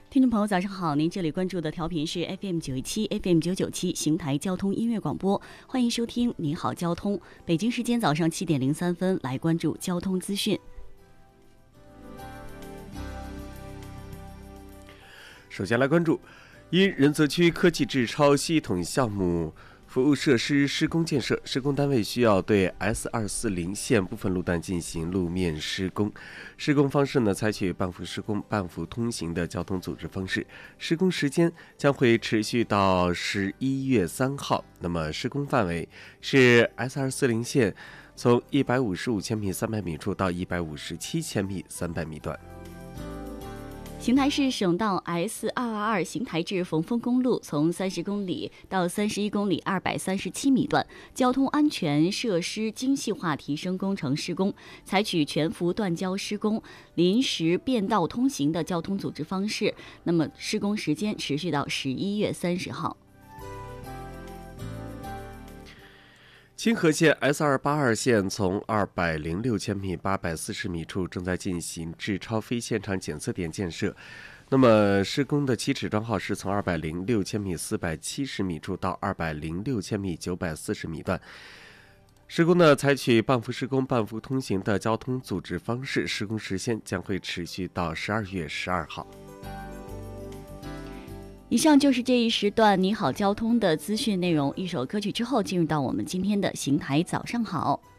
听众朋友，早上好！您这里关注的调频是 FM917 FM997 邢台交通音乐广播，欢迎收听《你好交通》。北京时间早上7点03分，来关注交通资讯。 首先来关注，因仁泽区科技智超系统项目服务设施施工建设，施工单位需要对 S240线部分路段进行路面施工。施工方式呢，采取半幅施工、半幅通行的交通组织方式。施工时间将会持续到11月3号。那么施工范围是 S240线从155千米300米处到157千米300米段。 邢台市省道 S222 邢台至逢丰公路从30公里到31公里237米段交通安全设施精细化提升工程施工，采取全幅断交施工、临时变道通行的交通组织方式。那么施工时间持续到11月30号。 清河县 S282 线从206千米840米处正在进行智超非现场检测点建设。那么施工的起始桩号是从206千米470米处到206千米940米段。施工呢，采取半幅施工、半幅通行的交通组织方式，施工时间将会持续到12月12号。 以上就是这一时段你好交通的资讯内容。一首歌曲之后，进入到我们今天的邢台早上好。